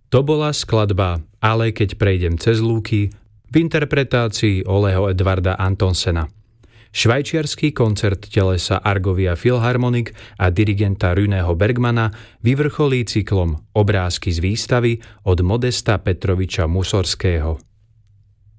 To bola skladba Ale keď prejdem cez lúky v interpretácii Oleho Edvarda Antonsena. Švajčiarsky koncert telesa Argovia Philharmonic a dirigenta Runého Bergmana vyvrcholí cyklom Obrázky z výstavy od Modesta Petroviča Musorského.